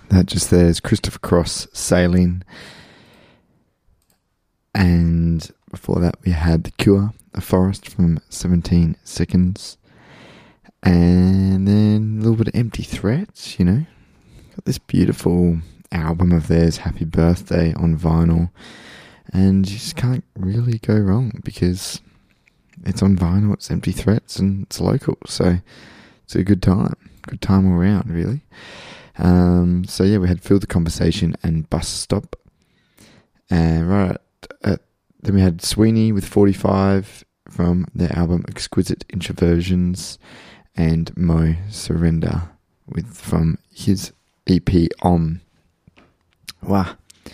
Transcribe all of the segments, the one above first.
That just there's Christopher Cross, Sailing. And before that we had The Cure, A Forest from 17 Seconds. And then a little bit of Empty Threats, you know. Got this beautiful album of theirs, Happy Birthday, on vinyl. And you just can't really go wrong because it's on vinyl, it's Empty Threats, and it's local. So it's a good time. Good time all around, really. So yeah, we had Feel the Conversation and Bus Stop. And then we had Sweeney with 45 from their album Exquisite Introversions, and Mo Surrender from his EP Om. Wow.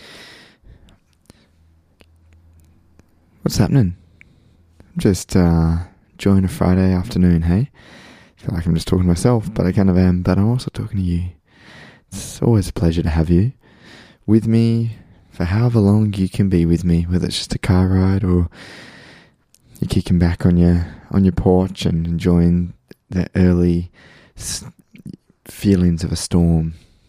What's happening? I'm just enjoying a Friday afternoon, hey? I feel like I'm just talking to myself, but I kind of am, but I'm also talking to you. It's always a pleasure to have you with me for however long you can be with me, whether it's just a car ride or you're kicking back on your porch and enjoying the early feelings of a storm.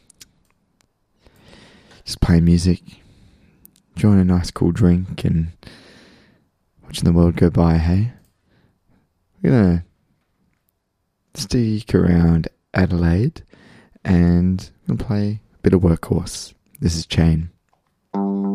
Just playing music, enjoying a nice cool drink and watching the world go by, hey? We're going to stick around Adelaide and play a bit of Workhorse. This is Chain.